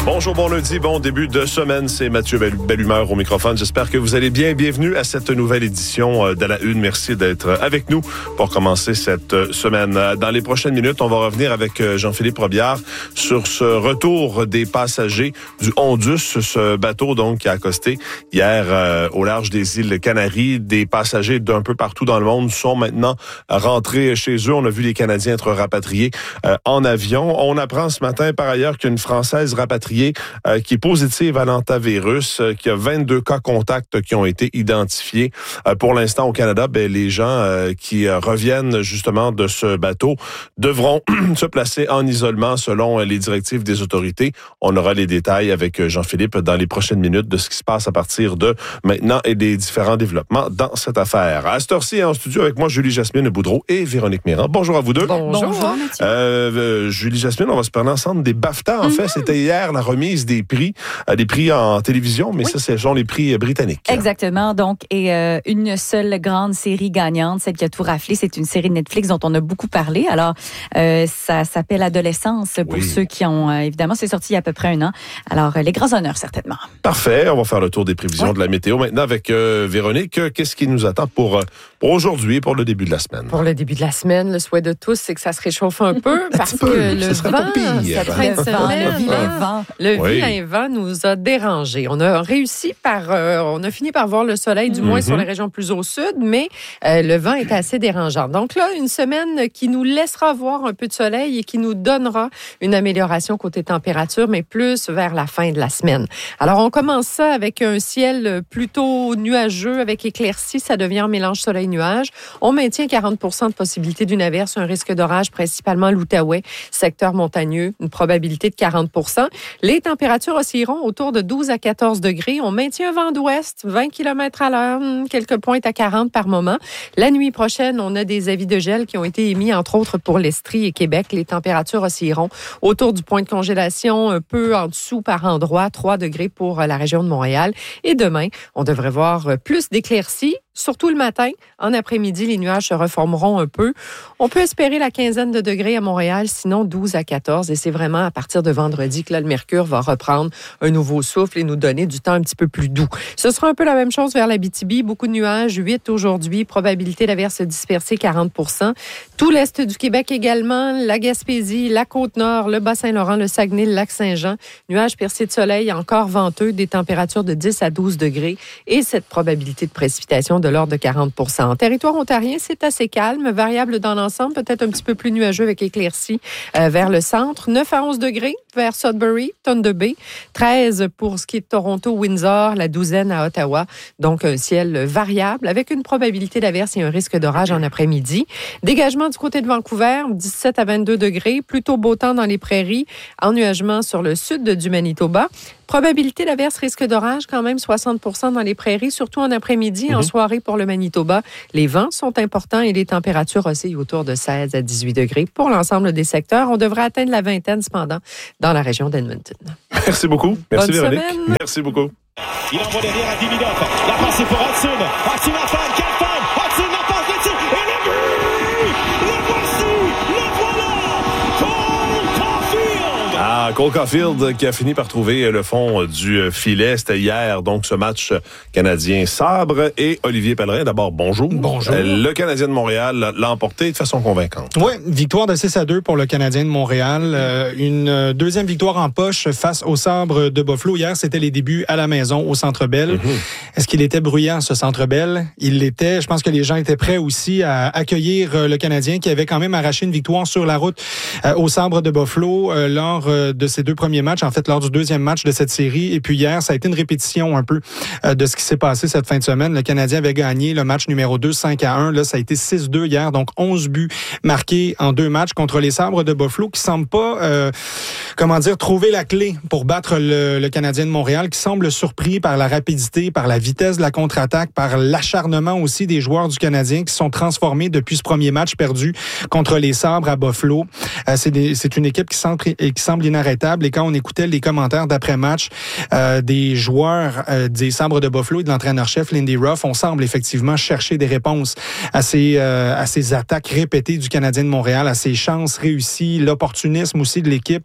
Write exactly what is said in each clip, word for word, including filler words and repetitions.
Bonjour, bon lundi, bon début de semaine. C'est Mathieu Bellumeur au microphone. J'espère que vous allez bien. Bienvenue à cette nouvelle édition de La Une. Merci d'être avec nous pour commencer cette semaine. Dans les prochaines minutes, on va revenir avec Jean-Philippe Robillard sur ce retour des passagers du Ondus, ce bateau donc qui a accosté hier euh, au large des îles Canaries. Des passagers d'un peu partout dans le monde sont maintenant rentrés chez eux. On a vu les Canadiens être rapatriés euh, en avion. On apprend ce matin par ailleurs qu'une Française rapatriée Euh, qui est positive à l'hantavirus, euh, qu'il y a vingt-deux cas contacts qui ont été identifiés. Euh, pour l'instant, au Canada, ben, les gens euh, qui euh, reviennent justement de ce bateau devront se placer en isolement selon euh, les directives des autorités. On aura les détails avec euh, Jean-Philippe dans les prochaines minutes de ce qui se passe à partir de maintenant et des différents développements dans cette affaire. À cette heure-ci, en studio avec moi, Julie-Jasmine Boudreau et Véronique Méran. Bonjour à vous deux. Bonjour. Bonjour euh, euh, Julie-Jasmine, on va se parler ensemble des BAFTA. En mm-hmm. fait, c'était hier la remise des prix, euh, des prix en télévision, mais oui. ça, ce sont les prix britanniques. Exactement. Donc, et euh, une seule grande série gagnante, celle qui a tout raflé, c'est une série de Netflix dont on a beaucoup parlé. Alors, euh, ça s'appelle Adolescence pour oui. ceux qui ont, euh, évidemment, c'est sorti il y a à peu près un an. Alors, euh, les grands honneurs, certainement. Parfait. On va faire le tour des prévisions oui. de la météo. Maintenant, avec euh, Véronique, qu'est-ce qui nous attend pour, pour aujourd'hui, pour le début de la semaine? Pour le début de la semaine, le souhait de tous, c'est que ça se réchauffe un peu parce que peu, le vent, cette fin de semaine, le vilain vent, le oui. vilain vent nous a dérangés. On a réussi par, euh, on a fini par voir le soleil, du mm-hmm. moins sur les régions plus au sud, mais euh, le vent était assez dérangeant. Donc là, une semaine qui nous laissera voir un peu de soleil et qui nous donnera une amélioration côté température, mais plus vers la fin de la semaine. Alors, on commence ça avec un ciel plutôt nuageux, avec éclaircies, ça devient un mélange soleil-nuage. On maintient quarante pour cent de possibilité d'une averse, un risque d'orage principalement l'Outaouais, secteur montagneux, une probabilité de quarante pour cent. Les températures oscilleront autour de douze à quatorze degrés. On maintient un vent d'ouest, vingt kilomètres à l'heure, quelques pointes à quarante par moment. La nuit prochaine, on a des avis de gel qui ont été émis, entre autres pour l'Estrie et Québec. Les températures oscilleront autour du point de congélation, un peu en dessous par endroit, trois degrés pour la région de Montréal. Et demain, on devrait voir plus d'éclaircies, surtout le matin. En après-midi, les nuages se reformeront un peu. On peut espérer la quinzaine de degrés à Montréal, sinon douze à quatorze. Et c'est vraiment à partir de vendredi que là, le mercure va reprendre un nouveau souffle et nous donner du temps un petit peu plus doux. Ce sera un peu la même chose vers l'Abitibi. Beaucoup de nuages, huit aujourd'hui. Probabilité d'averse dispersée, quarante pour cent. Tout l'est du Québec également. La Gaspésie, la Côte-Nord, le Bas-Saint-Laurent, le Saguenay, le Lac-Saint-Jean. Nuages percés de soleil, encore venteux, des températures de dix à douze degrés. Et cette probabilité de précipitation de l'ordre de quarante pour cent. En territoire ontarien, c'est assez calme, variable dans l'ensemble, peut-être un petit peu plus nuageux avec éclaircies euh, vers le centre. neuf à onze degrés vers Sudbury, Thunder Bay. treize pour ce qui est de Toronto, Windsor, la douzaine à Ottawa. Donc, un ciel variable avec une probabilité d'averse et un risque d'orage en après-midi. Dégagement du côté de Vancouver, dix-sept à vingt-deux degrés. Plutôt beau temps dans les prairies. Ennuagement sur le sud du Manitoba. Probabilité d'averse, risque d'orage, quand même soixante pour cent dans les prairies, surtout en après-midi, mm-hmm. en soirée pour le Manitoba. Les vents sont importants et les températures oscillent autour de seize à dix-huit degrés pour l'ensemble des secteurs. On devrait atteindre la vingtaine, cependant, dans la région d'Edmonton. Merci beaucoup. Merci, Bonne Véronique. Semaine. Merci beaucoup. Il envoie derrière à Davidoff. La passe est pour Hudson. Hudson a fait quelle femme. Hudson la passe dessus. Et le but! Le voici! Le voilà! Cole Caulfield! Ah, Cole Caulfield qui a fini par trouver le fond du filet. C'était hier, donc, ce match canadien Sabre. Et Olivier Pellerin, d'abord, bonjour. Bonjour. Le Canadien de Montréal l'a emporté de façon convaincante. Oui, victoire de six à deux pour le Canadien de Montréal. Euh, une deuxième victoire en poche face au Sabre de Buffalo. Hier, c'était les débuts à la maison au Centre Bell. Mm-hmm. Est-ce qu'il était bruyant, ce Centre Bell? Il l'était. Je pense que les gens étaient prêts aussi à accueillir le Canadien qui avait quand même arraché une victoire sur la route euh, au Sabre de Buffalo euh, lors euh, de ses deux premiers matchs, en fait, lors du deuxième match de cette série. Et puis hier, ça a été une répétition un peu euh, de ce qui s'est passé cette fin de semaine. Le Canadien avait gagné le match numéro deux, cinq à un. Là, ça a été six deux hier, donc onze buts marqués en deux matchs contre les Sabres de Buffalo qui semblent pas, euh, comment dire, trouver la clé pour battre le, le Canadien de Montréal, qui semble surpris par la rapidité, par la vitesse de la contre-attaque, par l'acharnement aussi des joueurs du Canadien qui sont transformés depuis ce premier match perdu contre les Sabres à Buffalo. Euh, c'est, des, c'est une équipe qui semble, qui semble inarrêtable. Et quand on écoutait les commentaires d'après-match euh, des joueurs euh, des Sabres de Buffalo et de l'entraîneur-chef Lindy Ruff, on semble effectivement chercher des réponses à ces, euh, à ces attaques répétées du Canadien de Montréal, à ces chances réussies, l'opportunisme aussi de l'équipe. Lindy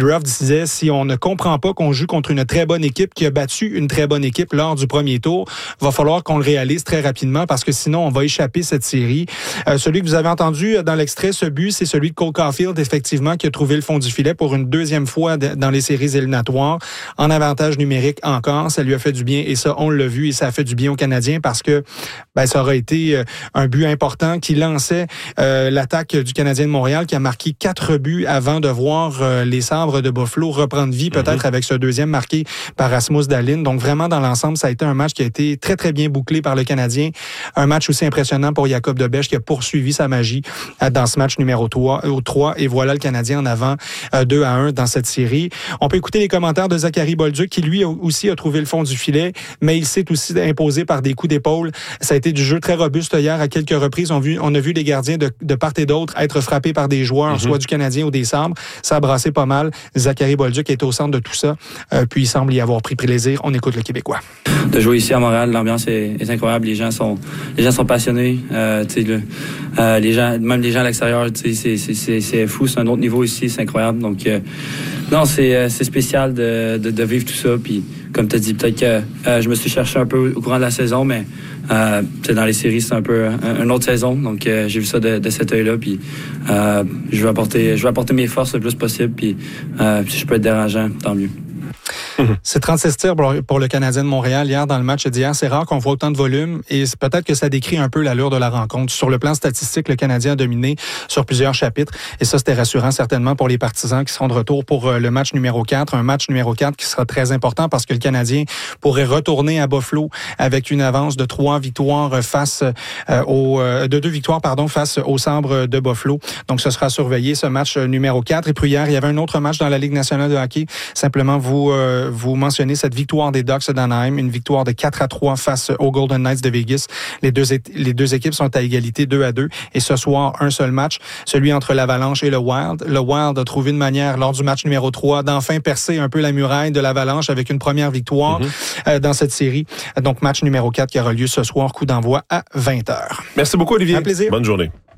Kucherov disait, si on ne comprend pas qu'on joue contre une très bonne équipe qui a battu une très bonne équipe lors du premier tour, va falloir qu'on le réalise très rapidement parce que sinon, on va échapper cette série. Euh, celui que vous avez entendu dans l'extrait, ce but, c'est celui de Cole Caulfield, effectivement, qui a trouvé le fond du filet pour une deuxième fois de, dans les séries éliminatoires, en avantage numérique encore. Ça lui a fait du bien et ça, on l'a vu et ça a fait du bien aux Canadiens parce que ben, ça aurait été euh, un but important qui lançait euh, l'attaque du Canadien de Montréal qui a marqué quatre buts avant de voir euh, les Sabres de Buffalo reprendre vie, peut-être mm-hmm. avec ce deuxième marqué par Rasmus Dahlin. Donc vraiment, dans l'ensemble, ça a été un match qui a été très, très bien bouclé par le Canadien. Un match aussi impressionnant pour Jacob Debesch qui a poursuivi sa magie euh, dans ce match numéro trois. Et voilà le Canadien en avant euh, deux à un dans cette série. On peut écouter les commentaires de Zachary Bolduc qui, lui, aussi a trouvé le fond du filet, mais il s'est aussi imposé par des coups d'épaule. Ça a été du jeu très robuste hier à quelques reprises. On, vu, on a vu les gardiens de, de part et d'autre être frappés par des joueurs, mm-hmm. soit du Canadien ou des Sabres. Ça a brassé pas mal. Zachary Bolduc est au centre de tout ça, euh, puis il semble y avoir pris plaisir. On écoute le Québécois. De jouer ici à Montréal, l'ambiance est, est incroyable. Les gens sont, les gens sont passionnés. Euh, le, euh, les gens, même les gens à l'extérieur, c'est, c'est, c'est, c'est fou. C'est un autre niveau ici, c'est incroyable. Donc, euh, non, c'est, c'est spécial de, de, de vivre tout ça. Puis, comme tu as dit, peut-être que euh, je me suis cherché un peu au courant de la saison, mais euh, dans les séries, c'est un peu un, une autre saison. Donc, euh, j'ai vu ça de, de cet œil-là. Puis, euh, je vais apporter, je vais apporter mes forces le plus possible. Puis, euh, si je peux être dérangeant, tant mieux. C'est trente-six tirs pour le Canadien de Montréal hier dans le match d'hier. C'est rare qu'on voit autant de volume et c'est peut-être que ça décrit un peu l'allure de la rencontre. Sur le plan statistique, le Canadien a dominé sur plusieurs chapitres et ça, c'était rassurant certainement pour les partisans qui seront de retour pour le match numéro quatre. Un match numéro quatre qui sera très important parce que le Canadien pourrait retourner à Buffalo avec une avance de trois victoires face euh, aux, euh, de deux victoires, pardon, face aux Sabres de Buffalo. Donc, ce sera surveillé, ce match numéro quatre. Et puis hier, il y avait un autre match dans la Ligue nationale de hockey. Simplement, vous, euh, vous mentionnez cette victoire des Ducks d'Anaheim, une victoire de quatre à trois face aux Golden Knights de Vegas. Les deux, les deux équipes sont à égalité deux à deux. Et ce soir, un seul match, celui entre l'Avalanche et le Wild. Le Wild a trouvé une manière, lors du match numéro trois, d'enfin percer un peu la muraille de l'Avalanche avec une première victoire mm-hmm. euh, dans cette série. Donc, match numéro quatre qui aura lieu ce soir, coup d'envoi à vingt heures. Merci beaucoup, Olivier. Un plaisir. Bonne journée.